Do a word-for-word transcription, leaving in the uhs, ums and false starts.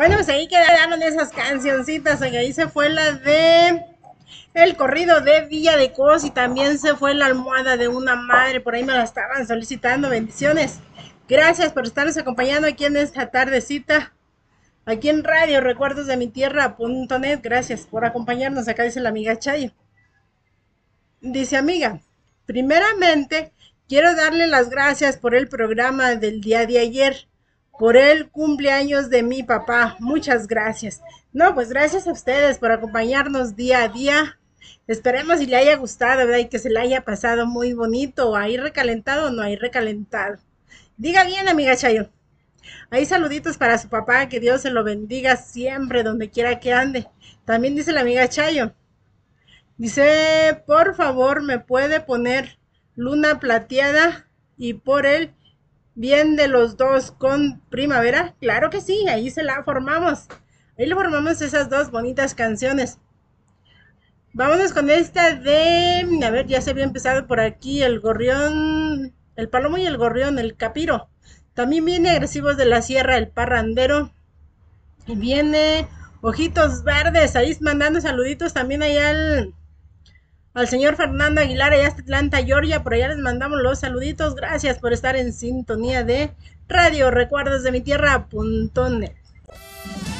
Bueno, pues ahí quedaron esas cancioncitas. Oiga, ahí se fue la de el corrido de Villa de Cos y también se fue la almohada de una madre. Por ahí me la estaban solicitando. Bendiciones. Gracias por estarnos acompañando aquí en esta tardecita. Aquí en Radio Recuerdos de mi Tierra punto net. Gracias por acompañarnos. Acá dice la amiga Chayo. Dice amiga, primeramente quiero darle las gracias por el programa del día de ayer, por el cumpleaños de mi papá. Muchas gracias. No, pues gracias a ustedes por acompañarnos día a día. Esperemos y le haya gustado, ¿verdad? Y que se le haya pasado muy bonito. ¿Hay recalentado o no hay recalentado? Diga bien, amiga Chayo. Hay saluditos para su papá, que Dios se lo bendiga siempre, donde quiera que ande. También dice la amiga Chayo. Dice, por favor, ¿me puede poner Luna Plateada y por el bien de los dos con Primavera? Claro que sí, ahí se la formamos. Ahí le formamos esas dos bonitas canciones. Vámonos con esta de, a ver, ya se había empezado por aquí el gorrión, el palomo y el gorrión, el capiro. También viene Agresivos de la Sierra, el parrandero. Y viene Ojitos Verdes, ahí mandando saluditos también allá al, al señor Fernando Aguilar, allá hasta Atlanta, Georgia. Por allá les mandamos los saluditos. Gracias por estar en sintonía de Radio Recuerdos de mi Tierra punto net.